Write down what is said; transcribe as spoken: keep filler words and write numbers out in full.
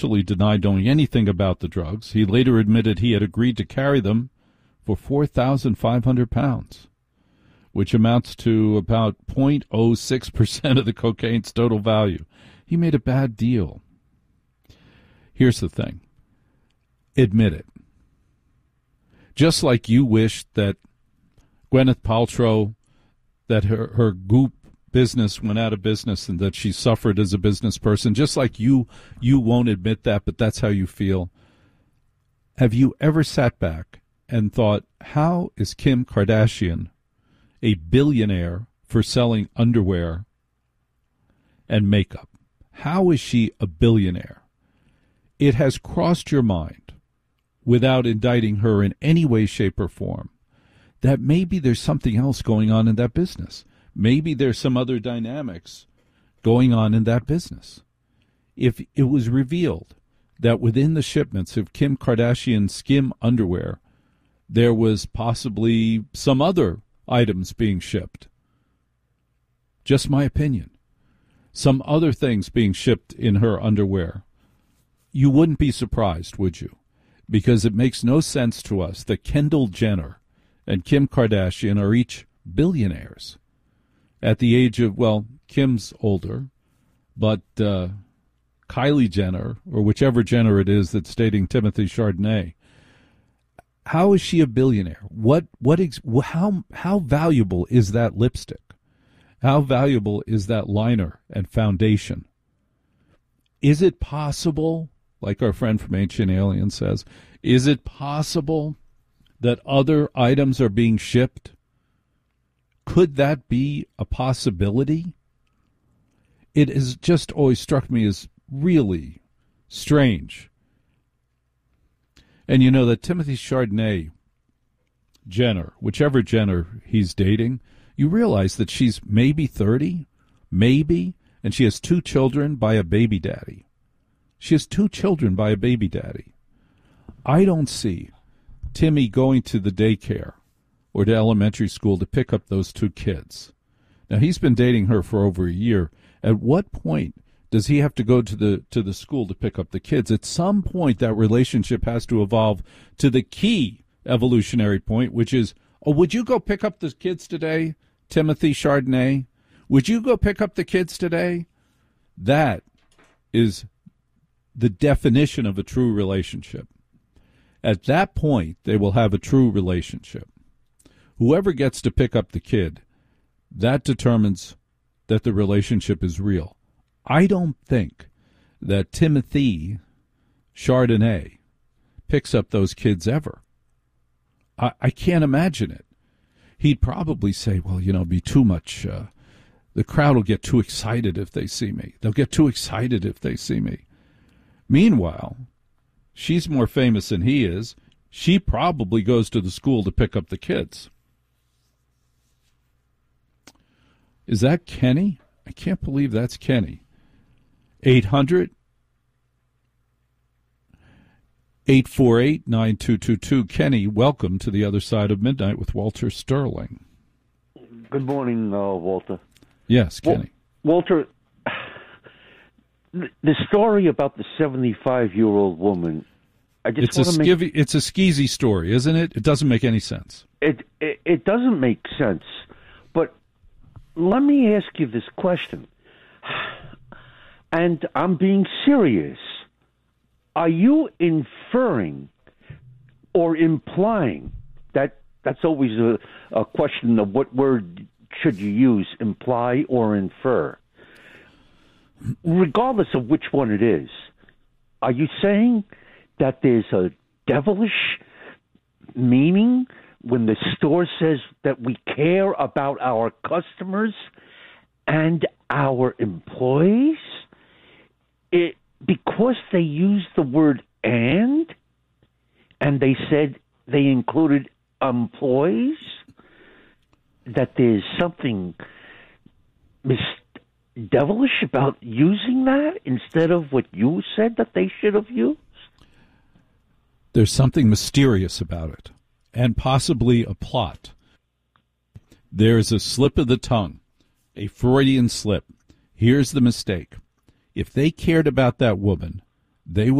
denied knowing anything about the drugs. He later admitted he had agreed to carry them for four thousand five hundred pounds, which amounts to about zero point zero six percent of the cocaine's total value. He made a bad deal. Here's the thing. Admit it. Just like you wish that Gwyneth Paltrow, that her, her Goop business went out of business and that she suffered as a business person, just like you, you won't admit that, but that's how you feel. Have you ever sat back and thought, how is Kim Kardashian a billionaire for selling underwear and makeup? How is she a billionaire? It has crossed your mind, without indicting her in any way, shape, or form, that maybe there's something else going on in that business. Maybe there's some other dynamics going on in that business. If it was revealed that within the shipments of Kim Kardashian skim underwear, there was possibly some other items being shipped, just my opinion, some other things being shipped in her underwear, you wouldn't be surprised, would you? Because it makes no sense to us that Kendall Jenner and Kim Kardashian are each billionaires at the age of, well, Kim's older, but uh, Kylie Jenner, or whichever Jenner it is that's dating Timothy Chardonnay, how is she a billionaire? What, what, ex- how, how valuable is that lipstick? How valuable is that liner and foundation? Is it possible, like our friend from Ancient Alien says, is it possible that other items are being shipped? Could that be a possibility? It has just always struck me as really strange. And you know that Timothy Chardonnay Jenner, whichever Jenner he's dating, you realize that she's maybe thirty, maybe, and she has two children by a baby daddy. She has two children by a baby daddy. I don't see Timmy going to the daycare or to elementary school to pick up those two kids. Now, he's been dating her for over a year. At what point does he have to go to the to the school to pick up the kids? At some point, that relationship has to evolve to the key evolutionary point, which is, oh, would you go pick up the kids today, Timothy Chardonnay? Would you go pick up the kids today? That is the definition of a true relationship. At that point, they will have a true relationship. Whoever gets to pick up the kid, that determines that the relationship is real. I don't think that Timothy Chardonnay picks up those kids ever. I, I can't imagine it. He'd probably say, well, you know, it'd be too much. Uh, the crowd will get too excited if they see me. They'll get too excited if they see me. Meanwhile, she's more famous than he is. She probably goes to the school to pick up the kids. Is that Kenny? I can't believe that's Kenny. eight hundred, eight four eight, nine two two two. Kenny, welcome to the other side of midnight with Walter Sterling. Good morning, uh, Walter. Yes, Kenny. Well, Walter, the story about the seventy-five-year-old woman, I just it's a want to make... skivvy, it's a skeezy story, isn't it? It doesn't make any sense. It, it it doesn't make sense, but let me ask you this question, and I'm being serious. Are you inferring or implying that that's always a, a question of what word should you use, imply or infer? Regardless of which one it is, are you saying that there's a devilish meaning when the store says that we care about our customers and our employees? It, because they used the word and, and they said they included employees, that there's something mis- devilish about using that instead of what you said that they should have used? There's something mysterious about it, and possibly a plot. There's a slip of the tongue, a Freudian slip. Here's the mistake. If they cared about that woman, they